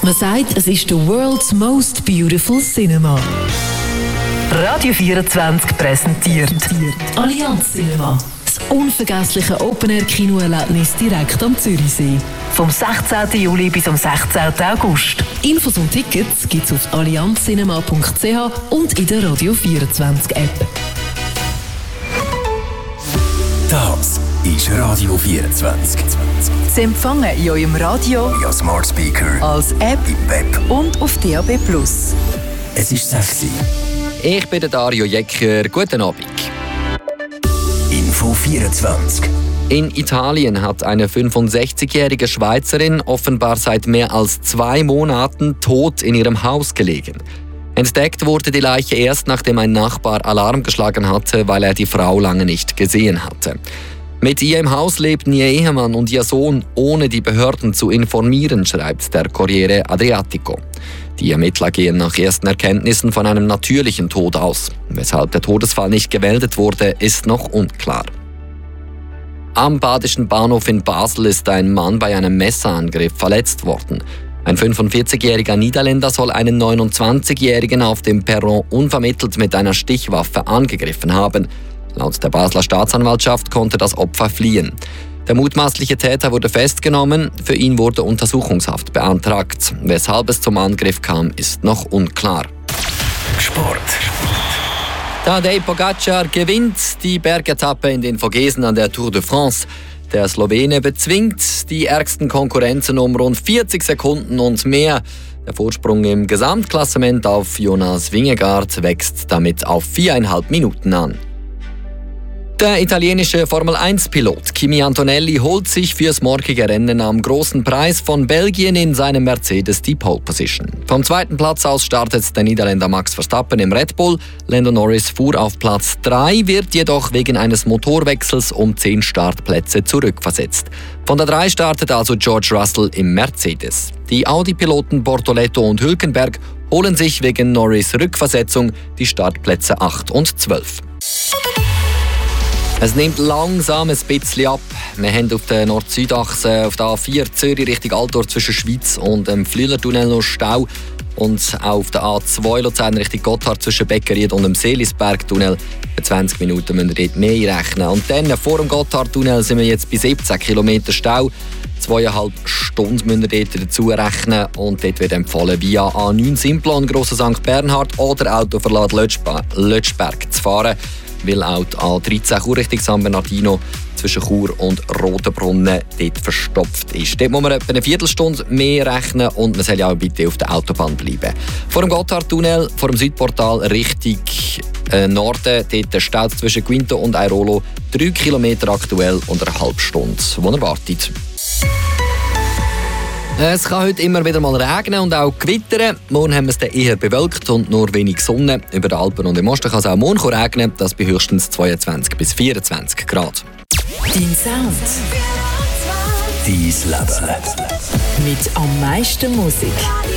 Man sagt, es ist the world's most beautiful cinema. Radio 24 präsentiert Allianz Cinema. Das unvergessliche Open-Air-Kinoerlebnis direkt am Zürichsee. Vom 16. Juli bis am 16. August. Infos und Tickets gibt's auf allianzcinema.ch und in der Radio 24 App. Das ist Radio 24. Sie empfangen in eurem Radio, via Smart Speaker, als App im Web und auf DAB+. Es ist sexy. Ich bin der Dario Jecker. Guten Abend. Info 24. In Italien hat eine 65-jährige Schweizerin offenbar seit mehr als 2 Monaten tot in ihrem Haus gelegen. Entdeckt wurde die Leiche erst, nachdem ein Nachbar Alarm geschlagen hatte, weil er die Frau lange nicht gesehen hatte. Mit ihr im Haus lebten ihr Ehemann und ihr Sohn, ohne die Behörden zu informieren, schreibt der Corriere Adriatico. Die Ermittler gehen nach ersten Erkenntnissen von einem natürlichen Tod aus. Weshalb der Todesfall nicht gemeldet wurde, ist noch unklar. Am Badischen Bahnhof in Basel ist ein Mann bei einem Messerangriff verletzt worden. Ein 45-jähriger Niederländer soll einen 29-jährigen auf dem Perron unvermittelt mit einer Stichwaffe angegriffen haben. Laut der Basler Staatsanwaltschaft konnte das Opfer fliehen. Der mutmaßliche Täter wurde festgenommen, für ihn wurde Untersuchungshaft beantragt. Weshalb es zum Angriff kam, ist noch unklar. Sport. Tadej Pogacar gewinnt die Bergetappe in den Vogesen an der Tour de France. Der Slowene bezwingt die ärgsten Konkurrenzen um rund 40 Sekunden und mehr. Der Vorsprung im Gesamtklassement auf Jonas Vingegaard wächst damit auf 4,5 Minuten an. Der italienische Formel-1-Pilot Kimi Antonelli holt sich fürs morgige Rennen am Großen Preis von Belgien in seinem Mercedes die Pole Position. Vom 2. Platz aus startet der Niederländer Max Verstappen im Red Bull. Lando Norris fuhr auf Platz 3, wird jedoch wegen eines Motorwechsels um 10 Startplätze zurückversetzt. Von der 3 startet also George Russell im Mercedes. Die Audi-Piloten Bortoleto und Hülkenberg holen sich wegen Norris' Rückversetzung die Startplätze 8 und 12. Es nimmt langsam ein bisschen ab. Wir haben auf der Nord-Süd-Achse auf der A4 Zürich Richtung Altdorf zwischen Schweiz und dem Flüelertunnel noch Stau. Und auch auf der A2 Luzern Richtung Gotthard zwischen Beckeried und dem Seelisbergtunnel. Für 20 Minuten müssen wir dort mehr rechnen. Und dann vor dem Gotthardtunnel sind wir jetzt bei 17 Kilometer Stau. 2,5 Stunden müssen wir dort dazu rechnen. Und dort wird empfohlen, via A9 Simplon, Grosser St. Bernhard oder Autoverlad Lötschberg zu fahren. Weil auch die A13 Chur Richtung San Bernardino zwischen Chur und Rotenbrunnen dort verstopft ist. Dort muss man etwa eine Viertelstunde mehr rechnen und man soll ja auch bitte auf der Autobahn bleiben. Vor dem Gotthardtunnel, vor dem Südportal Richtung Norden, dort der Stau zwischen Quinto und Airolo, 3 Kilometer aktuell und eine halbe Stunde, wo er wartet. Es kann heute immer wieder mal regnen und auch gewittern. Morgen haben wir es dann eher bewölkt und nur wenig Sonne. Über den Alpen und im Osten kann es auch morgen regnen, das bei höchstens 22 bis 24 Grad. Dein Sound. Dein Leben. Mit am meisten Musik.